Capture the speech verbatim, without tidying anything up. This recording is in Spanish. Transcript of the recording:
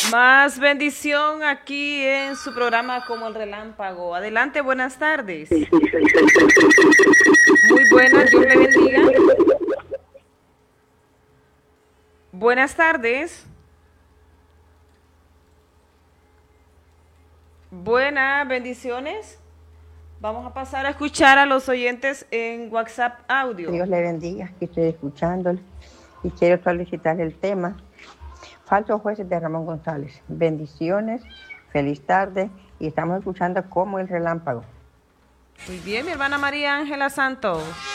Más bendición aquí en su programa Como el Relámpago. Adelante, buenas tardes. Muy buenas, Dios le bendiga. Buenas tardes. Buenas bendiciones. Vamos a pasar a escuchar a los oyentes en WhatsApp audio. Dios le bendiga, que estoy escuchándole y quiero solicitar el tema Falsos Jueces de Ramón González. Bendiciones, feliz tarde y estamos escuchando Como el Relámpago. Muy bien, mi hermana María Ángela Santos.